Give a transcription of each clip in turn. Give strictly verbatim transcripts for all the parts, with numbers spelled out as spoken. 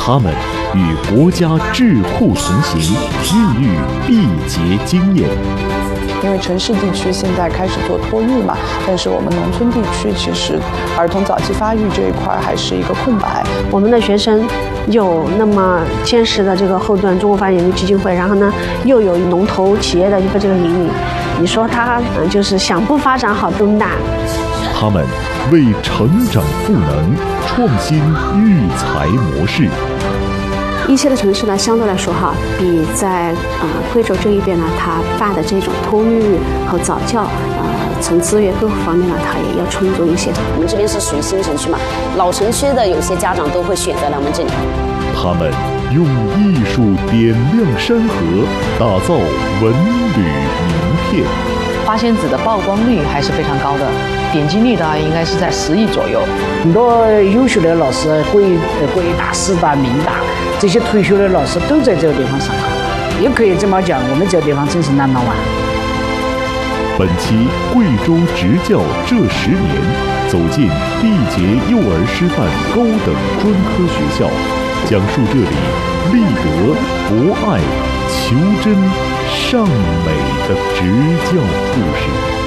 他们与国家智库同行，孕育缔结经验。 因为城市地区现在开始做托育嘛，但是我们农村地区其实儿童早期发育这一块还是一个空白。 我们的学生有那么坚实的这个后盾，中国发展研究基金会，然后呢又有龙头企业的一个这个引领，你说他嗯就是想不发展好都难。 他们为成长赋能，创新育才模式。 一线的城市呢，相对来说哈，比在呃贵州这一边呢，它办的这种托育和早教，呃，从资源各个方面呢，它也要充足一些。 我们这边是属于新城区嘛，老城区的有些家长都会选择来我们这里。 他们用艺术点亮山河，打造文旅名片。 花仙子的曝光率还是非常高的，点击率的应该是在十亿左右。 很多优秀的老师，国呃国医大、师大、民大这些退休的老师都在这个地方上课，也可以这么讲，我们这个地方真是难难玩。 本期贵州执教这十年，走进缔结幼儿师范高等专科学校，讲述这里立德、博爱、求真、尚美的执教故事。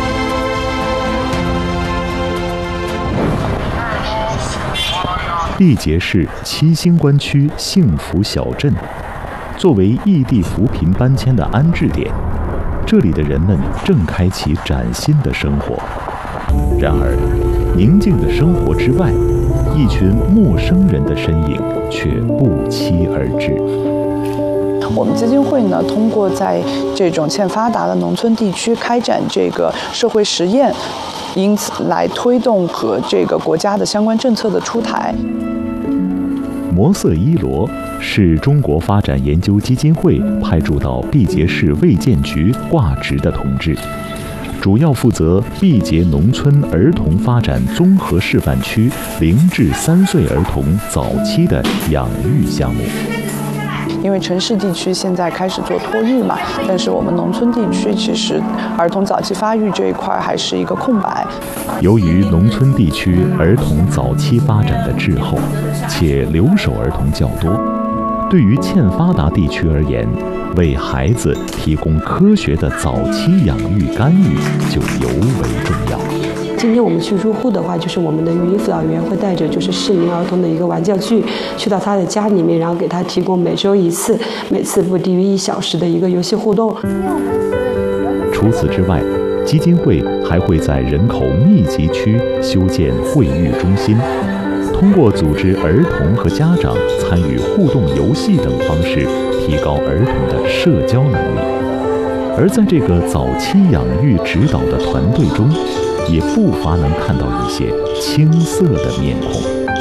缔结市七星关区幸福小镇，作为异地扶贫搬迁的安置点，这里的人们正开启崭新的生活。然而，宁静的生活之外，一群陌生人的身影却不期而至。 我们基金会呢，通过在这种欠发达的农村地区开展这个社会实验，因此来推动和这个国家的相关政策的出台。 摩瑟伊罗是中国发展研究基金会派驻到毕节市卫健局挂职的同志，主要负责毕节农村儿童发展综合示范区零至三岁儿童早期的养育项目。 因为城市地区现在开始做托育嘛，但是我们农村地区其实儿童早期发育这一块还是一个空白。 由于农村地区儿童早期发展的滞后，且留守儿童较多，对于欠发达地区而言，为孩子提供科学的早期养育干预就尤为重要。 今天我们去入户的话，就是我们的语音辅导员会带着就是适龄儿童的一个玩教具，去到他的家里面，然后给他提供每周一次，每次不低于一小时的一个游戏互动。 除此之外，基金会还会在人口密集区修建会育中心，通过组织儿童和家长参与互动游戏等方式，提高儿童的社交能力。而在这个早期养育指导的团队中，也不乏能看到一些青涩的面孔。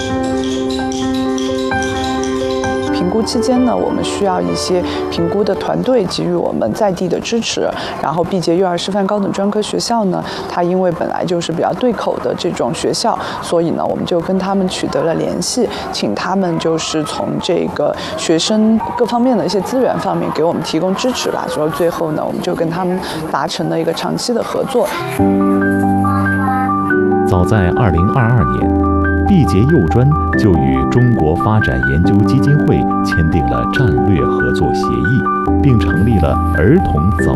评估期间呢，我们需要一些评估的团队给予我们在地的支持。然后毕节幼儿师范高等专科学校呢，它因为本来就是比较对口的这种学校，所以呢，我们就跟他们取得了联系，请他们就是从这个学生各方面的一些资源方面给我们提供支持吧。所以最后呢，我们就跟他们达成了一个长期的合作。 早在二零二二年，毕节幼专就与中国发展研究基金会签订了战略合作协议，并成立了儿童早